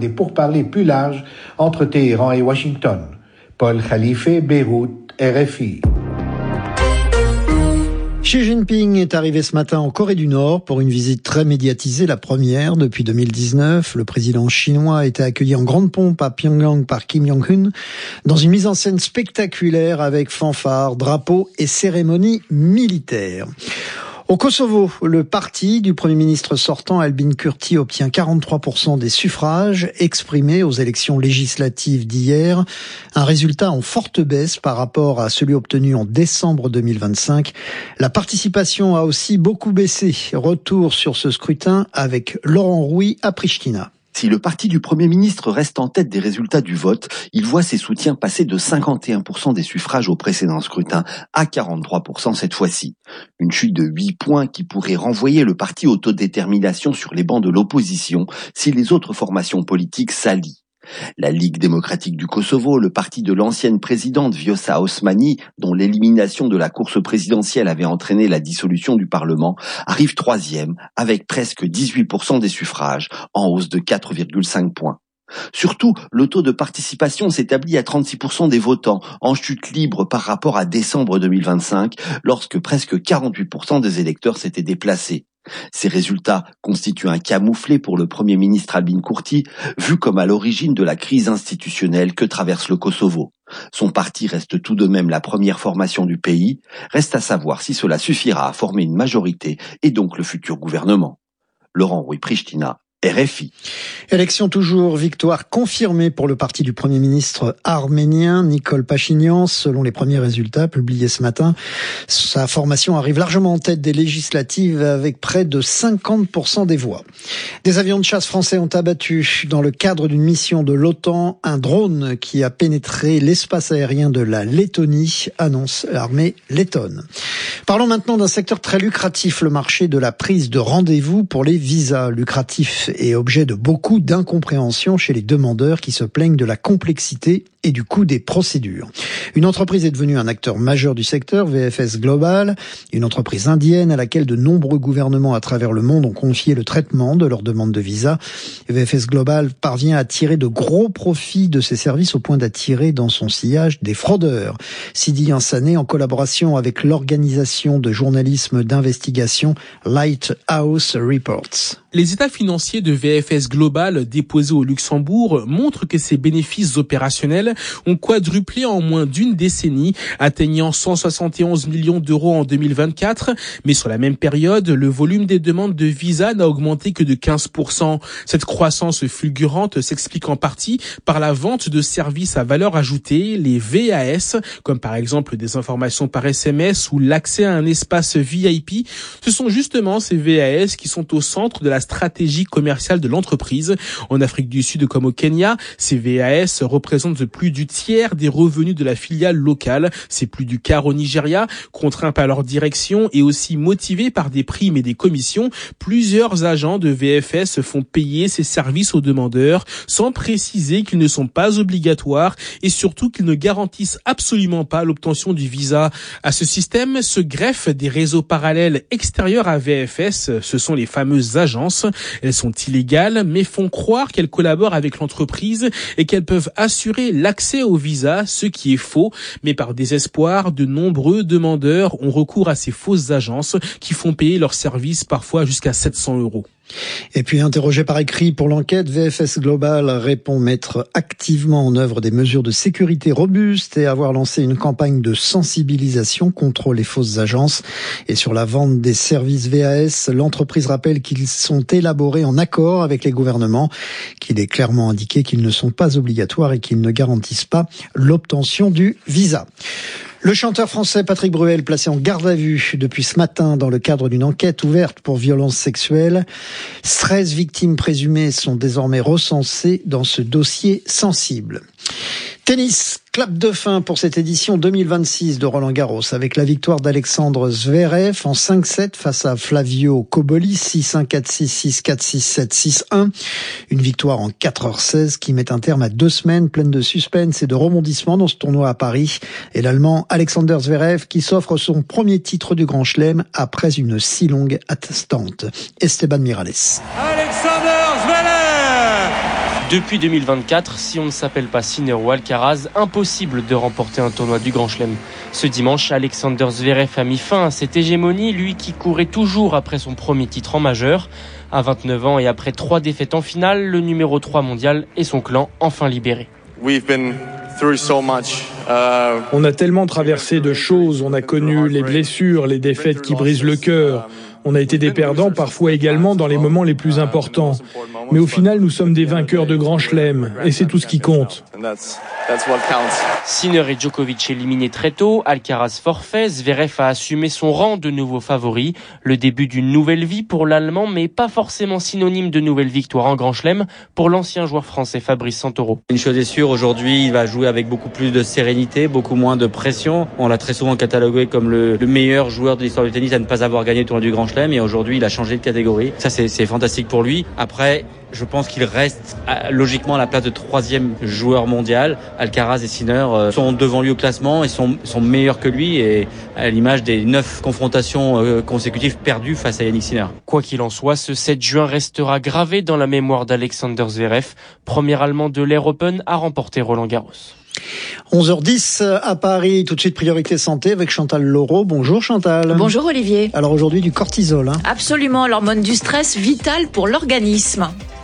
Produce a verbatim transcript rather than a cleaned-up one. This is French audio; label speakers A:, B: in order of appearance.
A: des pourparlers plus larges entre Téhéran et Washington. Paul Khalife, Beyrouth, R F I.
B: Xi Jinping est arrivé ce matin en Corée du Nord pour une visite très médiatisée, la première depuis deux mille dix-neuf. Le président chinois a été accueilli en grande pompe à Pyongyang par Kim Jong-un dans une mise en scène spectaculaire avec fanfares, drapeaux et cérémonies militaires. Au Kosovo, le parti du Premier ministre sortant, Albin Kurti, obtient quarante-trois pour cent des suffrages exprimés aux élections législatives d'hier. Un résultat en forte baisse par rapport à celui obtenu en décembre deux mille vingt-cinq. La participation a aussi beaucoup baissé. Retour sur ce scrutin avec Laurent Rouy à Pristina.
C: Si le parti du Premier ministre reste en tête des résultats du vote, il voit ses soutiens passer de cinquante et un pour cent des suffrages au précédent scrutin à quarante-trois pour cent cette fois-ci. Une chute de huit points qui pourrait renvoyer le parti autodétermination sur les bancs de l'opposition si les autres formations politiques s'allient. La Ligue démocratique du Kosovo, le parti de l'ancienne présidente Vjosa Osmani, dont l'élimination de la course présidentielle avait entraîné la dissolution du Parlement, arrive troisième avec presque dix-huit pour cent des suffrages, en hausse de quatre virgule cinq points. Surtout, le taux de participation s'établit à trente-six pour cent des votants, en chute libre par rapport à décembre deux mille vingt-cinq, lorsque presque quarante-huit pour cent des électeurs s'étaient déplacés. Ces résultats constituent un camouflet pour le Premier ministre Albin Kurti, vu comme à l'origine de la crise institutionnelle que traverse le Kosovo. Son parti reste tout de même la première formation du pays, reste à savoir si cela suffira à former une majorité et donc le futur gouvernement. Laurent Rouy, Pristina, R F I.
B: Élection toujours, victoire confirmée pour le parti du Premier ministre arménien Nikol Pachinian. Selon les premiers résultats publiés ce matin, sa formation arrive largement en tête des législatives avec près de cinquante pour cent des voix. Des avions de chasse français ont abattu dans le cadre d'une mission de l'OTAN un drone qui a pénétré l'espace aérien de la Lettonie, annonce l'armée lettonne. Parlons maintenant d'un secteur très lucratif, le marché de la prise de rendez-vous pour les visas. Lucratif et objet de beaucoup d'incompréhension chez les demandeurs qui se plaignent de la complexité et du coût des procédures. Une entreprise est devenue un acteur majeur du secteur, V F S Global, une entreprise indienne à laquelle de nombreux gouvernements à travers le monde ont confié le traitement de leurs demandes de visa. V F S Global parvient à tirer de gros profits de ses services au point d'attirer dans son sillage des fraudeurs. Sidi Ansané, en collaboration avec l'organisation de journalisme d'investigation Lighthouse Reports.
D: Les états financiers de V F S Global déposés au Luxembourg montrent que ses bénéfices opérationnels ont quadruplé en moins d'une décennie, atteignant cent soixante et onze millions d'euros en deux mille vingt-quatre. Mais sur la même période, le volume des demandes de visa n'a augmenté que de quinze pour cent. Cette croissance fulgurante s'explique en partie par la vente de services à valeur ajoutée, les V A S, comme par exemple des informations par S M S ou l'accès à un espace V I P. Ce sont justement ces V A S qui sont au centre de la stratégie commerciale de l'entreprise. En Afrique du Sud comme au Kenya, ces V A S représentent plus du tiers des revenus de la filiale locale. C'est plus du quart au Nigeria. Contraints par leur direction et aussi motivés par des primes et des commissions, plusieurs agents de V F S font payer ces services aux demandeurs sans préciser qu'ils ne sont pas obligatoires et surtout qu'ils ne garantissent absolument pas l'obtention du visa. À ce système se greffent des réseaux parallèles extérieurs à V F S. Ce sont les fameuses agences. Elles sont illégales mais font croire qu'elles collaborent avec l'entreprise et qu'elles peuvent assurer l'accès au visa, ce qui est faux. Mais par désespoir, de nombreux demandeurs ont recours à ces fausses agences qui font payer leurs services parfois jusqu'à sept cents euros.
B: Et puis, interrogé par écrit pour l'enquête, V F S Global répond mettre activement en œuvre des mesures de sécurité robustes et avoir lancé une campagne de sensibilisation contre les fausses agences. Et sur la vente des services V A S, l'entreprise rappelle qu'ils sont élaborés en accord avec les gouvernements, qu'il est clairement indiqué qu'ils ne sont pas obligatoires et qu'ils ne garantissent pas l'obtention du visa. Le chanteur français Patrick Bruel, placé en garde à vue depuis ce matin dans le cadre d'une enquête ouverte pour violences sexuelles. treize victimes présumées sont désormais recensées dans ce dossier sensible. Tennis, clap de fin pour cette édition deux mille vingt-six de Roland-Garros avec la victoire d'Alexandre Zverev en cinq sept face à Flavio Cobolli, six un, quatre six, six quatre, six sept, six un. Une victoire en quatre heures seize qui met un terme à deux semaines pleines de suspense et de rebondissements dans ce tournoi à Paris. Et l'Allemand Alexander Zverev qui s'offre son premier titre du Grand Chelem après une si longue attente. Esteban Miralles.
E: Alexander Zverev Depuis deux mille vingt-quatre, si on ne s'appelle pas Sinner ou Alcaraz, impossible de remporter un tournoi du Grand Chelem. Ce dimanche, Alexander Zverev a mis fin à cette hégémonie, lui qui courait toujours après son premier titre en majeur. À vingt-neuf ans et après trois défaites en finale, le numéro trois mondial et son clan enfin libérés.
F: We've been through so much. Uh...
G: On a tellement traversé de choses, on a connu les blessures, les défaites qui brisent le cœur. On a été des perdants parfois également dans les moments les plus importants. Mais au final, nous sommes des vainqueurs de Grand Chelem et c'est tout ce qui compte.
E: Sinner et Djokovic éliminés très tôt, Alcaraz forfait, Zverev a assumé son rang de nouveau favori. Le début d'une nouvelle vie pour l'Allemand, mais pas forcément synonyme de nouvelle victoire en Grand Chelem pour l'ancien joueur français Fabrice Santoro.
H: Une chose est sûre, aujourd'hui, il va jouer avec beaucoup plus de sérénité, beaucoup moins de pression. On l'a très souvent catalogué comme le, le meilleur joueur de l'histoire du tennis à ne pas avoir gagné le tournoi du Grand Chelem, et aujourd'hui, il a changé de catégorie. Ça, c'est, c'est fantastique pour lui. Après, je pense qu'il reste à, logiquement à la place de troisième joueur mondial. Alcaraz et Sinner euh, sont devant lui au classement et sont, sont meilleurs que lui, et à l'image des neuf confrontations euh, consécutives perdues face à Yannick Sinner.
E: Quoi qu'il en soit, ce sept juin restera gravé dans la mémoire d'Alexander Zverev, premier Allemand de l'Air Open à remporter Roland-Garros.
B: onze heures dix à Paris, tout de suite priorité santé avec Chantal Laureau. Bonjour Chantal.
I: Bonjour Olivier.
B: Alors aujourd'hui du cortisol. Hein.
I: Absolument, l'hormone du stress vitale pour l'organisme.